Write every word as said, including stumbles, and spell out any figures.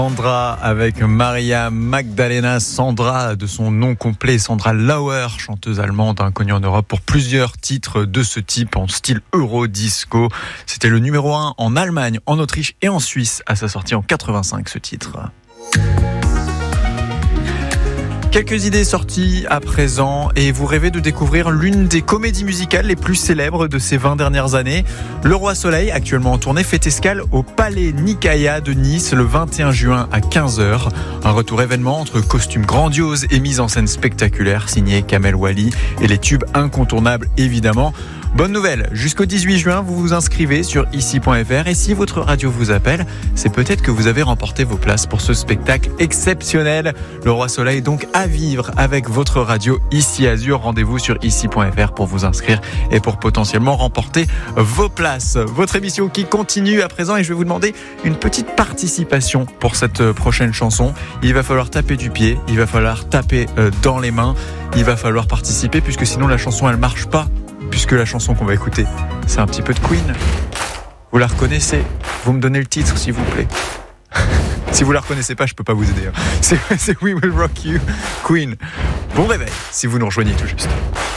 Sandra avec Maria Magdalena, Sandra de son nom complet, Sandra Lauer, chanteuse allemande inconnue en Europe pour plusieurs titres de ce type en style Eurodisco. C'était le numéro un en Allemagne, en Autriche et en Suisse à sa sortie en quatre-vingt-cinq, ce titre. Quelques idées sorties à présent et vous rêvez de découvrir l'une des comédies musicales les plus célèbres de ces vingt dernières années. Le Roi Soleil, actuellement en tournée, fait escale au Palais Nicaïa de Nice le vingt et un juin à quinze heures. Un retour événement entre costumes grandioses et mise en scène spectaculaire signé Kamel Wally et les tubes incontournables évidemment. Bonne nouvelle, jusqu'au dix-huit juin, vous vous inscrivez sur ici point f r et si votre radio vous appelle, c'est peut-être que vous avez remporté vos places pour ce spectacle exceptionnel. Le Roi Soleil donc à vivre avec votre radio Ici Azur. Rendez-vous sur ici point f r pour vous inscrire et pour potentiellement remporter vos places. Votre émission qui continue à présent et je vais vous demander une petite participation pour cette prochaine chanson. Il va falloir taper du pied, il va falloir taper dans les mains, il va falloir participer puisque sinon la chanson elle marche pas. Puisque la chanson qu'on va écouter, c'est un petit peu de Queen. Vous la reconnaissez ? Vous me donnez le titre, s'il vous plaît. Si vous la reconnaissez pas, je peux pas vous aider. C'est, c'est We Will Rock You, Queen. Bon réveil, si vous nous rejoignez tout juste.